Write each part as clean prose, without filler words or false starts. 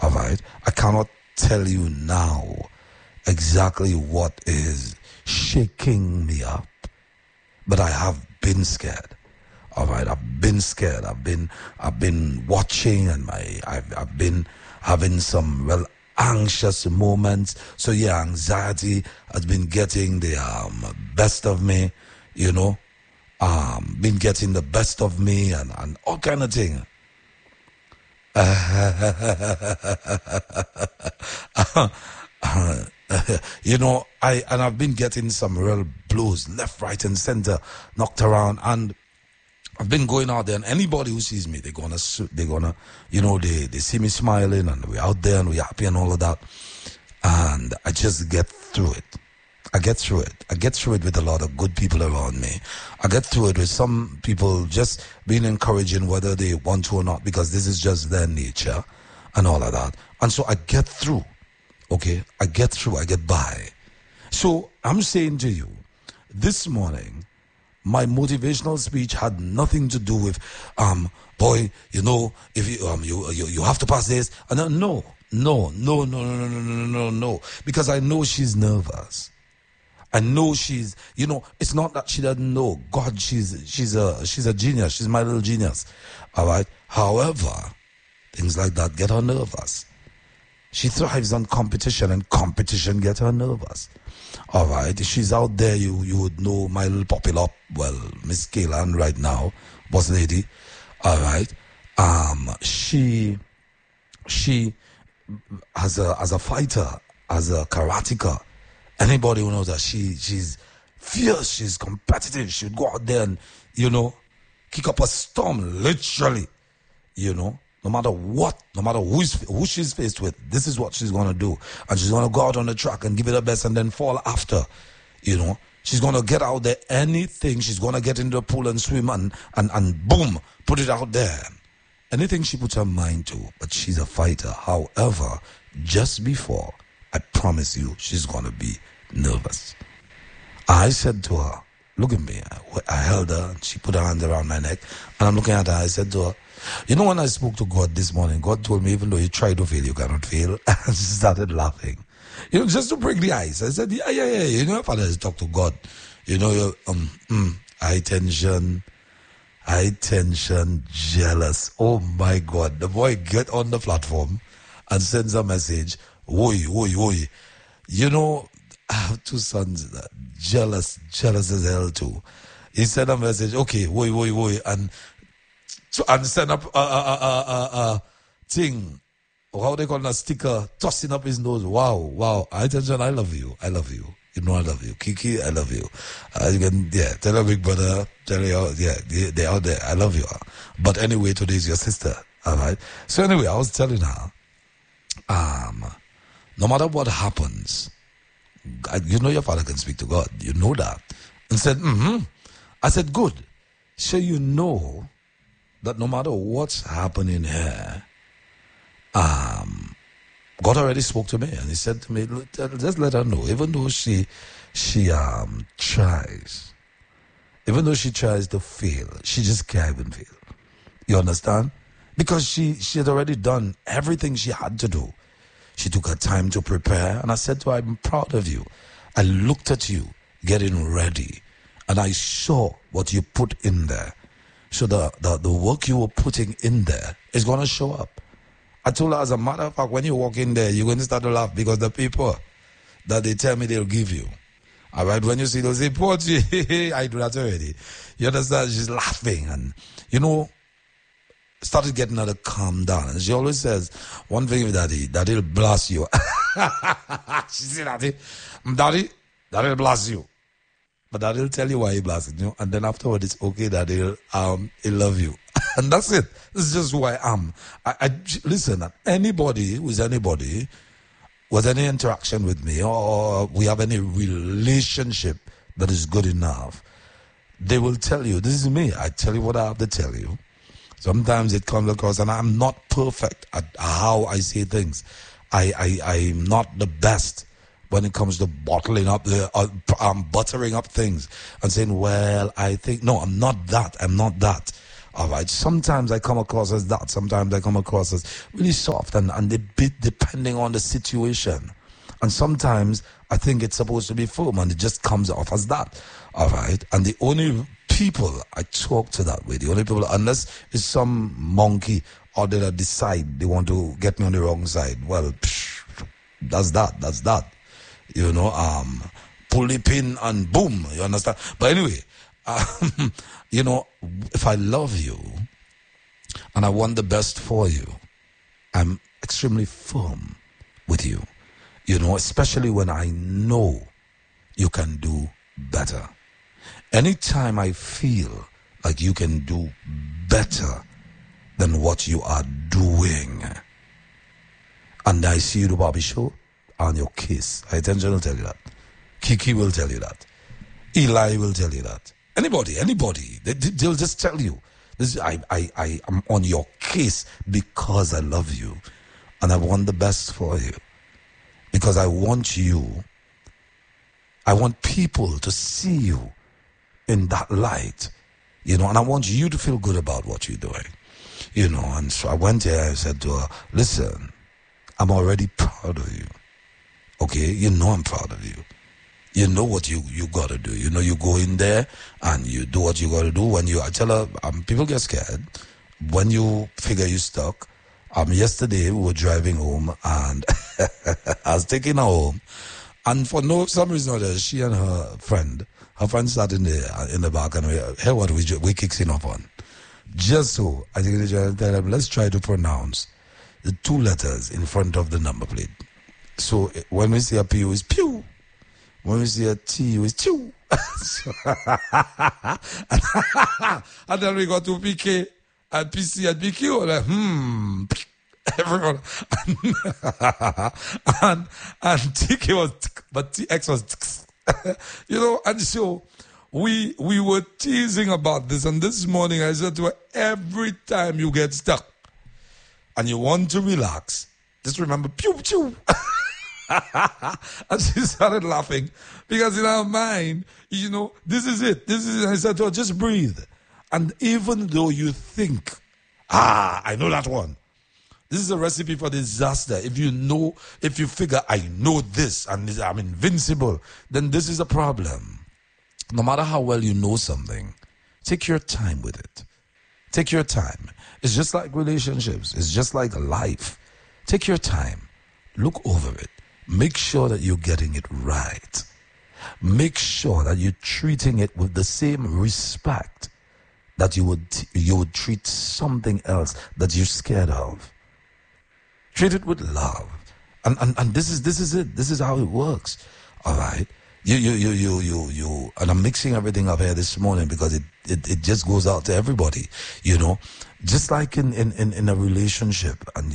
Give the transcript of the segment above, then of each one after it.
All right. I cannot tell you now exactly what is shaking me up, but I have been scared. All right, I've been scared. I've been watching, and I've been having some anxious moments. So yeah, anxiety has been getting the best of me, been getting the best of me and all kind of thing. I've been getting some real blows left, right, and center, knocked around, and I've been going out there, and anybody who sees me, they're gonna, they see me smiling, and we're out there, and we're happy, and all of that, and I just get through it. I get through it with a lot of good people around me. I get through it with some people just being encouraging whether they want to or not, because this is just their nature, and all of that. And so I get through. Okay, I get through, I get by. So I'm saying to you, this morning, my motivational speech had nothing to do with, boy, if you have to pass this. And no, because I know she's nervous. I know she's, it's not that she doesn't know. God, she's a genius. She's my little genius. All right. However, things like that get her nervous. She thrives on competition, and competition gets her nervous. All right. If she's out there, you would know my little popular, Miss Kaylan right now, boss lady. All right. She as a fighter, as a karateka, anybody who knows that she's fierce, she's competitive, she'd go out there and, kick up a storm, literally, no matter what, no matter who she's faced with, this is what she's going to do. And she's going to go out on the track and give it her best and then fall after, She's going to get out there, anything. She's going to get into the pool and swim and boom, put it out there. Anything she puts her mind to, but she's a fighter. However, just before, I promise you, she's going to be nervous. I said to her, look at me. I held her, and she put her hands around my neck, and I'm looking at her. I said to her, when I spoke to God this morning, God told me, even though you try to fail, you cannot fail. And she started laughing. Just to break the ice. I said, yeah. Father has talked to God. High tension, jealous. Oh my God. The boy get on the platform and sends a message. Oi. I have two sons, jealous as hell too. He sent a message, okay, oi, and send up a thing, how they call it, a sticker, tossing up his nose. Wow. Attention, I love you. I love you. I love you. Kiki, I love you. You can, tell your big brother, tell your, they're out there. I love you. But anyway, today's your sister. All right. So anyway, I was telling her, no matter what happens, your father can speak to God. You know that. And said, I said, good. So that no matter what's happening here, God already spoke to me, and he said to me, just let her know, even though she tries to fail, she just can't even fail. You understand? Because she had already done everything she had to do. She took her time to prepare, and I said to her, I'm proud of you. I looked at you getting ready, and I saw what you put in there. So the work you were putting in there is going to show up. I told her, as a matter of fact, when you walk in there, you're going to start to laugh, because the people that they tell me they'll give you. All right, when you see those reports, I do that already. You understand? She's laughing, and, started getting her to calm down. And she always says, one thing with Daddy'll bless you. She said, Daddy'll bless you. But Daddy'll tell you why he blesses you. And then afterward, it's okay, Daddy'll he'll love you. And that's it. This is just who I am. Listen, anybody with any interaction with me, or we have any relationship that is good enough, they will tell you, this is me. I tell you what I have to tell you. Sometimes it comes across, and I'm not perfect at how I say things. I'm not the best when it comes to bottling up buttering up things and saying, well, I think, no, I'm not that. All right. Sometimes I come across as that. Sometimes I come across as really soft and a bit depending on the situation. And sometimes I think it's supposed to be firm and it just comes off as that. All right. And the only people I talk to that way, the only people, unless it's some monkey or they decide they want to get me on the wrong side, well, that's that. You know, pull the pin and boom, you understand? But anyway, you know, if I love you and I want the best for you, I'm extremely firm with you, you know, especially when I know you can do better. Anytime I feel like you can do better than what you are doing, and I see you the Bobby Show on your case, Attention will tell you that. Kiki will tell you that. Eli will tell you that. Anybody, they'll just tell you. This, I am on your case because I love you and I want the best for you. Because I want people to see you in that light, you know, and I want you to feel good about what you're doing, you know. And so I went there, I said to her, listen, I'm already proud of you. Okay, you know I'm proud of you. You know what you got to do. You know, you go in there and you do what you got to do. When I tell her, people get scared when you figure you stuck. Yesterday we were driving home and I was taking her home, and for some reason or other, she and her friend sat in the back and we hear what we kicking up on. Just so I think they tell them, let's try to pronounce the 2 letters in front of the number plate. So when we see a P, it's pew. When we see a T, it's chew. And then we got to PK and PC and PQ. Like, everyone. And TK was, but TX was, you know, and so we were teasing about this. And this morning I said to her, every time you get stuck and you want to relax, just remember, pew, pew. And she started laughing because in her mind, you know, this is it. I said to her, just breathe. And even though you think, I know that one. This is a recipe for disaster. If you figure, I know this and I'm invincible, then this is a problem. No matter how well you know something, take your time with it. Take your time. It's just like relationships. It's just like life. Take your time. Look over it. Make sure that you're getting it right. Make sure that you're treating it with the same respect that you would treat something else that you're scared of. Treat it with love. And this is it. This is how it works. All right. You and I'm mixing everything up here this morning because it just goes out to everybody, you know. Just like in a relationship and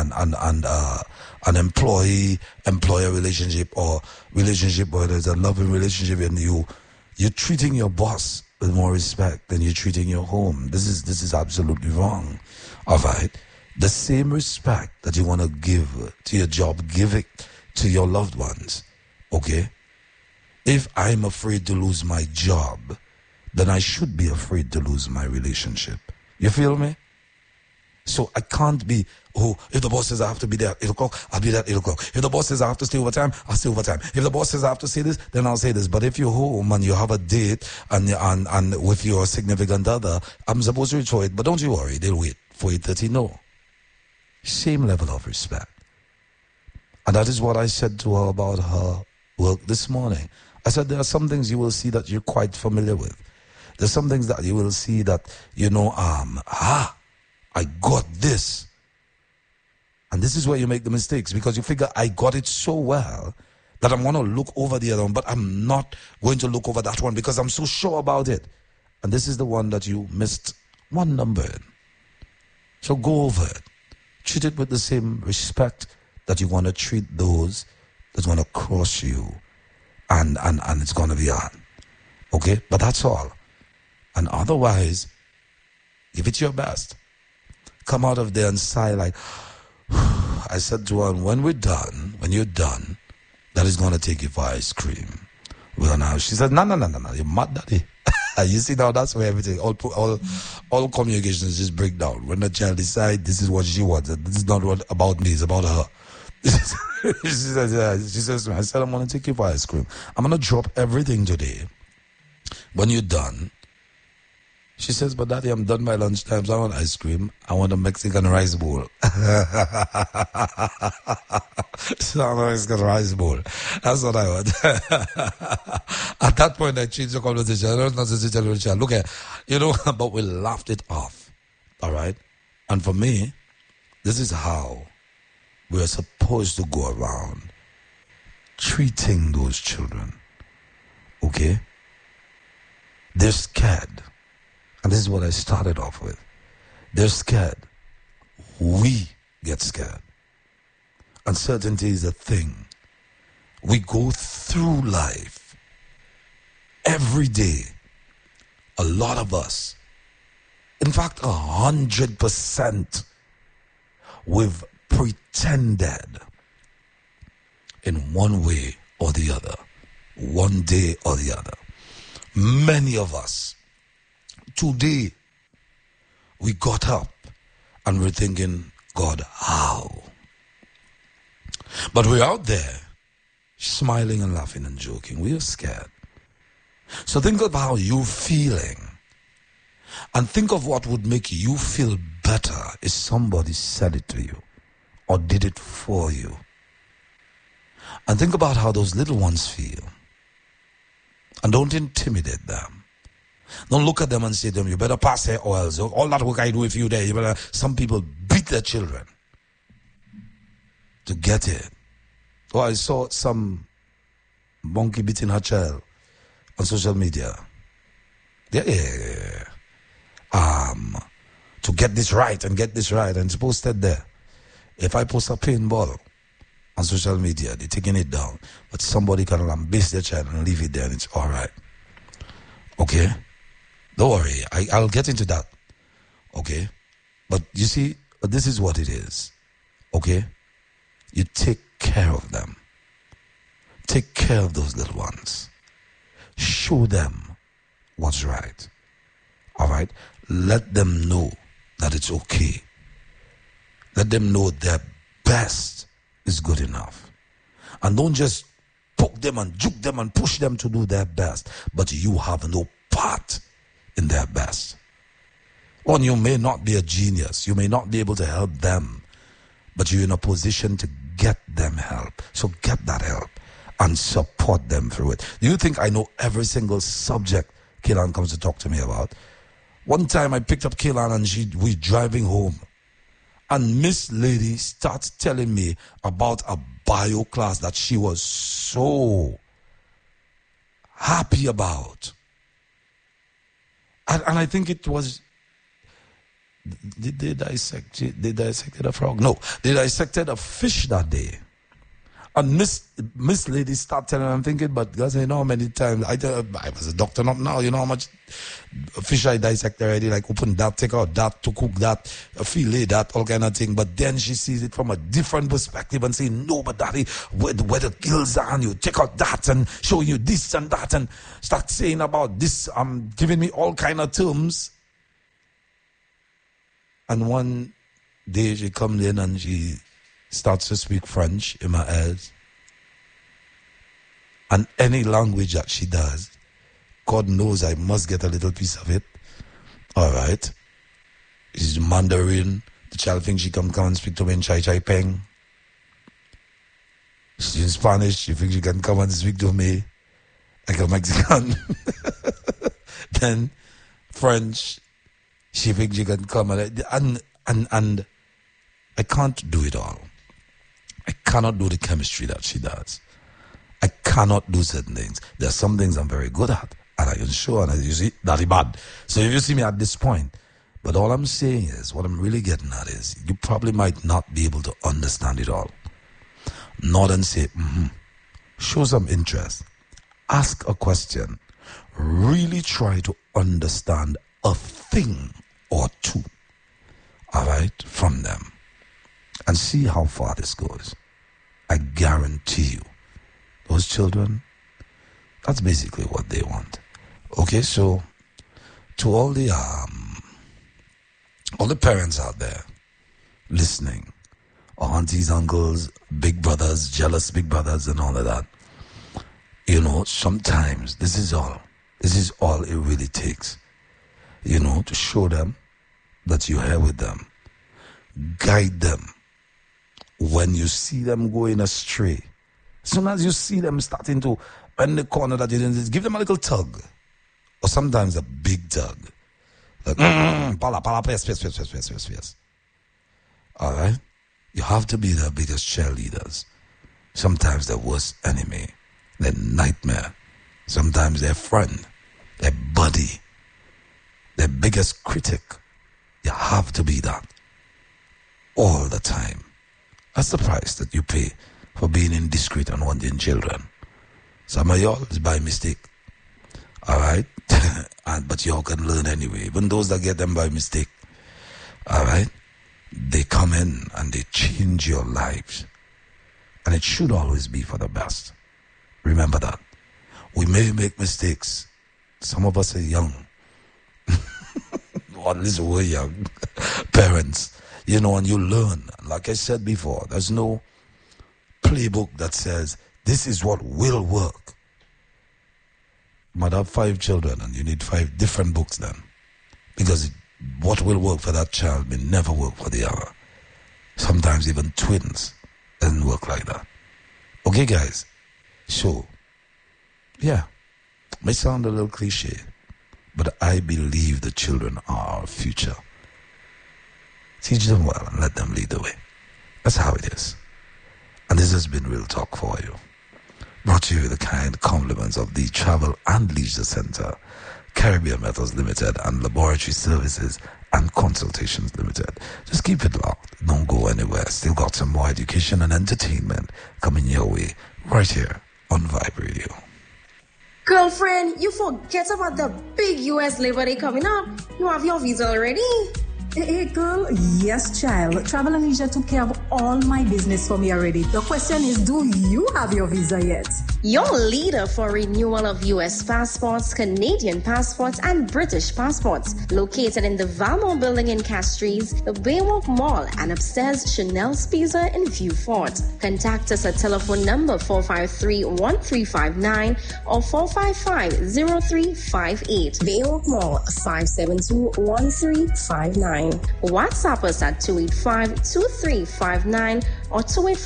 an employer relationship or relationship where there's a loving relationship and you're treating your boss with more respect than you're treating your home. This is absolutely wrong. All right. The same respect that you want to give to your job, give it to your loved ones. Okay? If I'm afraid to lose my job, then I should be afraid to lose my relationship. You feel me? So I can't be, if the boss says I have to be there at 8 o'clock, I'll be there at 8 o'clock. If the boss says I have to stay overtime, I'll stay overtime. If the boss says I have to say this, then I'll say this. But if you're home and you have a date and with your significant other, I'm supposed to enjoy it. But don't you worry, they'll wait for 8:30. No. Same level of respect. And that is what I said to her about her work this morning. I said there are some things you will see that you're quite familiar with. There's some things that you will see that, you know, I got this. And this is where you make the mistakes because you figure I got it so well that I'm going to look over the other one, but I'm not going to look over that one because I'm so sure about it. And this is the one that you missed one number in. So go over it. Treat it with the same respect that you want to treat those that's going to cross you. And it's going to be on. Okay? But that's all. And otherwise, give it your best. Come out of there and sigh like, I said to her, when you're done, that is going to take you for ice cream. She said, no, you're mad, daddy. You see now, that's where everything, all communications just break down. When the child decides this is what she wants, this is not what about me, it's about her. She says to me, I said, I'm going to take you for ice cream. I'm going to drop everything today. When you're done, she says, but Daddy, I'm done by lunchtime, so I want ice cream. I want a Mexican rice bowl. So I want a Mexican rice bowl. That's what I want. At that point, I changed the conversation. I don't necessarily tell the child, look at, but we laughed it off. All right? And for me, this is how we're supposed to go around treating those children. Okay? They're scared. And this is what I started off with. They're scared. We get scared. Uncertainty is a thing. We go through life every day. A lot of us, in fact, 100%, we've pretended in one way or the other, one day or the other. Many of us, today, we got up and we're thinking, God, how? But we're out there smiling and laughing and joking. We are scared. So think of how you're feeling and think of what would make you feel better if somebody said it to you or did it for you. And think about how those little ones feel. And don't intimidate them. Don't look at them and say to them, you better pass here or else. All that work I do with you there, you better. Some people beat their children to get it. Oh, I saw some monkey beating her child on social media. Yeah. To get this right and it's posted there. If I post a paintball on social media, they're taking it down. But somebody can lambaste their child and leave it there and it's all right. Okay? Don't worry, I'll get into that. Okay? But you see, this is what it is. Okay? You take care of them. Take care of those little ones. Show them what's right. All right? Let them know that it's okay. Let them know their best is good enough. And don't just poke them and juke them and push them to do their best, but you have no part in their best. One, you may not be a genius. You may not be able to help them, but you're in a position to get them help. So get that help and support them through it. Do you think I know every single subject Kaylan comes to talk to me about? One time I picked up Kaylan and we driving home. And Miss Lady starts telling me about a bio class that she was so happy about. And I think it was, did they dissect a frog? No, they dissected a fish that day. And Miss Lady started telling me, I'm thinking, but guys, you know how many times, I was a doctor not now, you know how much fish I dissect already, like open that, take out that, to cook that, fillet that, all kind of thing. But then she sees it from a different perspective and saying, no, but Daddy, where the gills are, and you take out that and show you this and that and start saying about this, giving me all kind of terms. And one day she comes in and she starts to speak French in my ears. And any language that she does, God knows I must get a little piece of it. All right. She's Mandarin. The child thinks she can come and speak to me in Chai Chai Peng. She's in Spanish. She thinks she can come and speak to me like a Mexican. Then French. She thinks she can come and I can't do it all. I cannot do the chemistry that she does. I cannot do certain things. There are some things I'm very good at, and I can show, and you see, that's bad. So if you see me at this point, but all I'm saying is, what I'm really getting at is, you probably might not be able to understand it all. Nod and say, show some interest. Ask a question. Really try to understand a thing or two, all right, from them. And see how far this goes. I guarantee you, those children, that's basically what they want. Okay, so To all the parents out there listening, aunties, uncles, big brothers, jealous big brothers, and all of that. You know, sometimes this is all it really takes. You know, to show them that you're here with them. Guide them when you see them going astray. As soon as you see them starting to bend the corner that you didn't, give them a little tug. Or sometimes a big tug. Like, yes. Alright? You have to be their biggest cheerleaders. Sometimes their worst enemy, their nightmare. Sometimes their friend, their buddy, their biggest critic. You have to be that. All the time. That's the price that you pay for being indiscreet and wanting children. Some of y'all is by mistake. Alright? But y'all can learn anyway. Even those that get them by mistake. Alright? They come in and they change your lives. And it should always be for the best. Remember that. We may make mistakes. Some of us are young. Or at least we're young. Parents. You know, and you learn. Like I said before, there's no playbook that says, this is what will work. You might have 5 children and you need 5 different books then. Because what will work for that child may never work for the other. Sometimes even twins doesn't work like that. Okay, guys. So, yeah. May sound a little cliche, but I believe the children are our future. Teach them well and let them lead the way. That's how it is. And this has been Real Talk for you. Brought to you with the kind compliments of the Travel and Leisure Center, Caribbean Metals Limited, and Laboratory Services and Consultations Limited. Just keep it locked. Don't go anywhere. Still got some more education and entertainment coming your way right here on Vibe Radio. Girlfriend, you forget about the big US Labor Day coming up. You have your visa already? Hey, girl. Yes, child. Travel and Leisure took care of all my business for me already. The question is, do you have your visa yet? Your leader for renewal of US passports, Canadian passports, and British passports. Located in the Valmont building in Castries, the Baywalk Mall, and upstairs Chanel's Pizza in Vieux-Fort. Contact us at telephone number 453-1359 or 455-0358. Baywalk Mall, 572-1359. WhatsApp us at 285-2359 or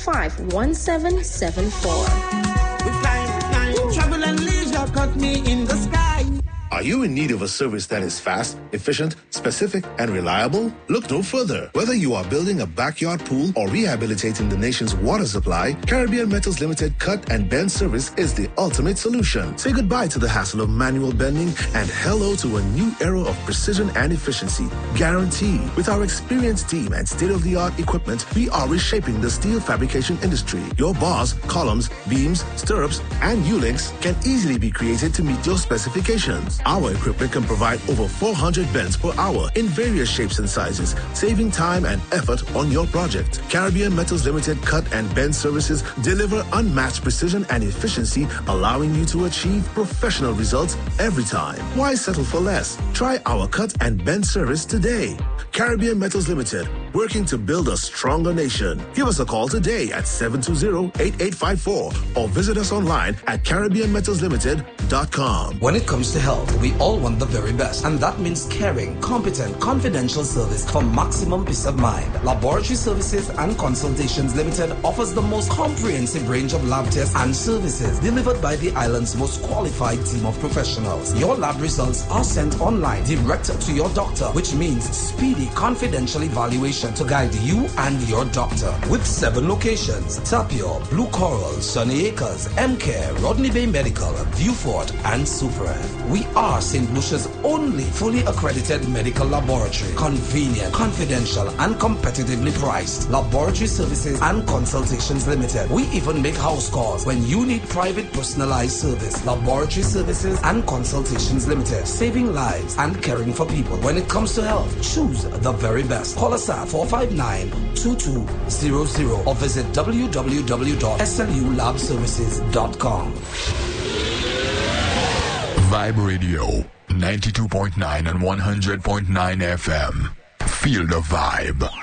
285-1774. We fly, travel and leisure got me in the sky. Are you in need of a service that is fast, efficient, specific, and reliable? Look no further. Whether you are building a backyard pool or rehabilitating the nation's water supply, Caribbean Metals Limited Cut and Bend service is the ultimate solution. Say goodbye to the hassle of manual bending and hello to a new era of precision and efficiency. Guaranteed. With our experienced team and state-of-the-art equipment, we are reshaping the steel fabrication industry. Your bars, columns, beams, stirrups, and U-links can easily be created to meet your specifications. Our equipment can provide over 400 bends per hour in various shapes and sizes, saving time and effort on your project. Caribbean Metals Limited Cut and Bend services deliver unmatched precision and efficiency, allowing you to achieve professional results every time. Why settle for less? Try our cut and bend service today. Caribbean Metals Limited, working to build a stronger nation. Give us a call today at 720-8854 or visit us online at CaribbeanMetalsLimited.com. When it comes to health, we all want the very best, and that means caring, competent, confidential service for maximum peace of mind. Laboratory Services and Consultations Limited offers the most comprehensive range of lab tests and services delivered by the island's most qualified team of professionals. Your lab results are sent online direct to your doctor, which means speedy, confidential evaluation to guide you and your doctor. With 7 locations: Tapio, Blue Coral, Sunny Acres, M-Care, Rodney Bay Medical, Vieux-Fort, and Super. We are St. Lucia's only fully accredited medical laboratory. Convenient, confidential, and competitively priced. Laboratory Services and Consultations Limited. We even make house calls when you need private personalized service. Laboratory Services and Consultations Limited. Saving lives and caring for people. When it comes to health, choose the very best. Call us at 459-2200 or visit www.slulabservices.com. Vibe Radio, 92.9 and 100.9 FM. Feel the vibe.